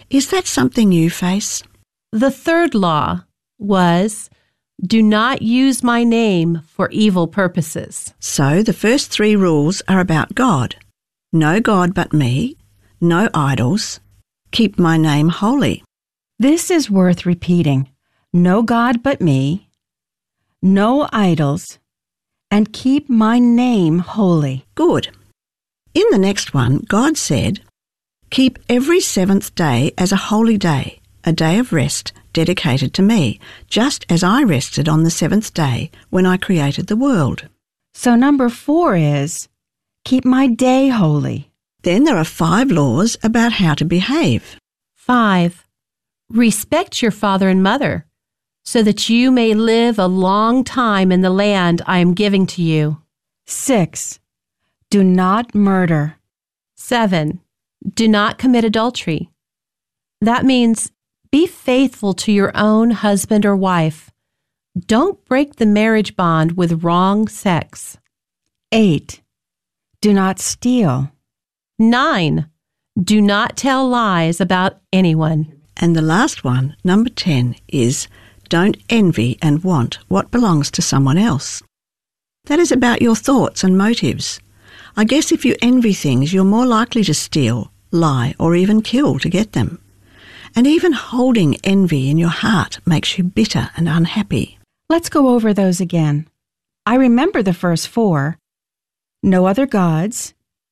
Is that something you face? The third law was, do not use my name for evil purposes. So the first 3 rules are about God. No God but me, no idols, keep my name holy. This is worth repeating. No God but me, no idols, and keep my name holy. Good. In the next one, God said, keep every 7th day as a holy day, a day of rest dedicated to me, just as I rested on the 7th day when I created the world. So number 4 is, keep my day holy. Then there are 5 laws about how to behave. 5. Respect your father and mother, so that you may live a long time in the land I am giving to you. 6. Do not murder. 7. Do not commit adultery. That means be faithful to your own husband or wife. Don't break the marriage bond with wrong sex. 8. Do not steal. 9. Do not tell lies about anyone. And the last one, number 10, is don't envy and want what belongs to someone else. That is about your thoughts and motives. I guess if you envy things, you're more likely to steal, lie, or even kill to get them. And even holding envy in your heart makes you bitter and unhappy. Let's go over those again. I remember the first 4. No other gods,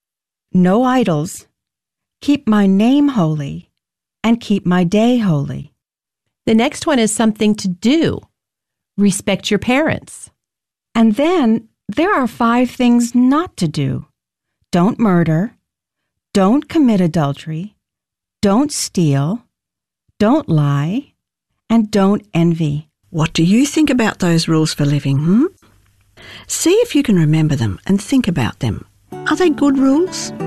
no idols, keep my name holy, and keep my day holy. The next one is something to do. Respect your parents. And then there are 5 things not to do. Don't murder, don't commit adultery, don't steal, don't lie, and don't envy. What do you think about those rules for living, See if you can remember them and think about them. Are they good rules?